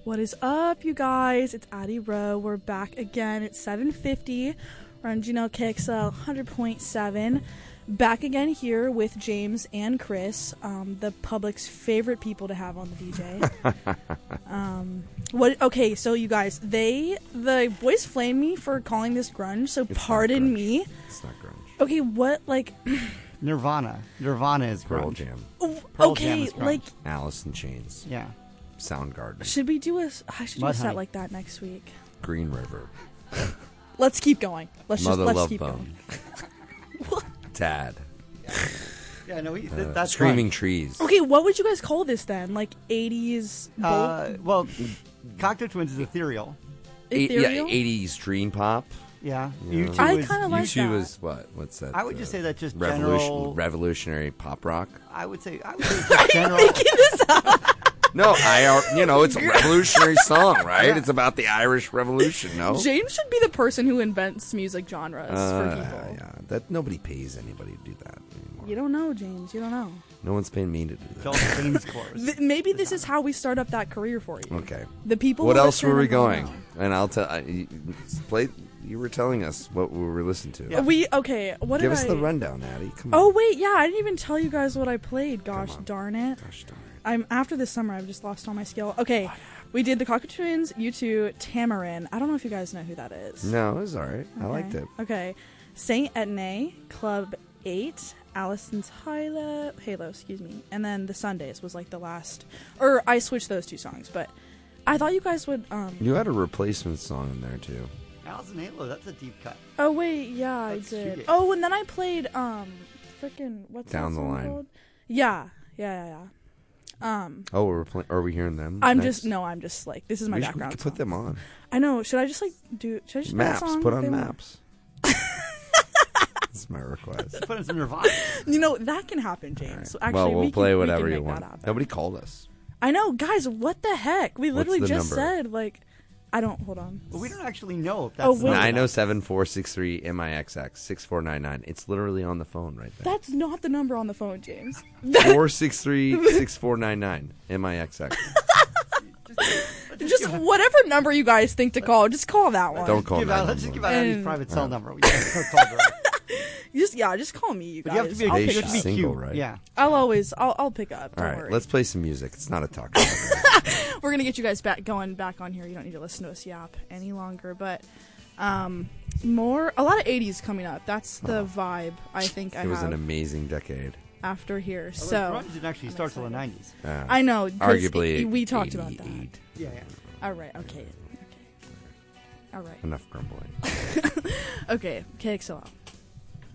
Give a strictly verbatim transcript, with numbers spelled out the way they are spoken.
What is up, you guys? It's Addie Rowe. We're back again at seven fifty. We're on G N L K X L one hundred point seven. Back again here with James and Chris, um, the public's favorite people to have on the D J. um, what? Okay, so you guys, they the boys flame me for calling this grunge. So It's pardon not grunge. me. It's not grunge. Okay, what like? Nirvana. Nirvana is Pearl grunge. Jam, Pearl okay, Jam is grunge. like Alice in Chains, Yeah. Soundgarden, should we do a? I should do a Mudhoney. set like that next week. Green River, Let's keep going. Let's Mother just let's Love keep Bone, going. Tad, Yeah, no, we, th- uh, that's Screaming grunge. Trees. Okay, what would you guys call this then? Like eighties bolt? Uh, well, Cocteau Twins is ethereal. Eight- yeah, Ethereal? eighties dream pop. Yeah. Yeah. U two I is, kinda like U two that. was what? What's that? I would uh, just say that just revolution, general. revolutionary pop rock. I would say I would say it's just general. Making this up. No, I are you know it's a revolutionary song, right? It's about the Irish Revolution. No, James should be the person who invents music genres Uh, for people. yeah, that nobody pays anybody to do that anymore. You don't know, James. You don't know. No one's paying me to do It's that. all James chorus. Th- maybe this is how we start up that career for you. Okay. The people. What who else listen were we will going? know. And I'll tell. I- you- Play. You were telling us what we were listening to. Yeah. We okay. What Give did us I? the rundown, Addie. Come Oh on. wait, yeah. I didn't even tell you guys what I played. Gosh on. darn it. Gosh darn it. I'm after this summer. I've just lost all my skill. Okay, we did the Cocteau Twins, U two, Tamarin. I don't know if you guys know who that is. No, it was all right. I Okay. liked it. Okay. Saint Etienne, Club eight, Allison's Halo, Halo, excuse me. And then The Sundays was like the last. Or I switched those two songs, but I thought you guys would. um You had a replacement song in there too. Allison Halo, that's a deep cut. Oh, wait, yeah, That's I did. shoegaze. Oh, and then I played. um Freaking. What's Down that the song Line. called? Yeah, yeah, yeah, yeah. Um, Oh, we're playing. Are we hearing them? I'm next? just. No, I'm just like. This is my we should, we background. could put song. them on I know. Should I just like do. Should I just play a maps. song Put they on want? maps. That's my request. Put in some Nirvana. You know that can happen, James. So actually, well, we'll we play can, whatever we can you make want. that happen. Nobody called us. I know, guys. What the heck? We What's literally the just number? said like, I don't. Hold on. But we don't actually know if that's Oh, the wait. number. Nine zero seven four six three M I X X six four nine nine. It's literally on the phone right there. That's not the number on the phone, James. Four six three six four nine nine M I X X. Just whatever number you guys think to call, just call that one. Don't call Give out, nine let's just one give one. out Addie's And- private cell number. We can't call her. Just yeah, just call me, you But guys. you have to be, I'll you pick have to up. be Single, cute. right? Yeah. I'll always, I'll, I'll pick up. All Don't right, worry. let's play some music. It's not a talk show. We're gonna get you guys back going back on here. You don't need to listen to us yap any longer. But um, more a lot of eighties coming up. That's the vibe I think I It was have an amazing decade. after here. Although So grunge didn't actually start till the nineties. Uh, I know. 'cause arguably, it- we talked about that. eighty-eight. Yeah, yeah. All right. Okay. Okay. All right. Enough grumbling. Okay. K X L.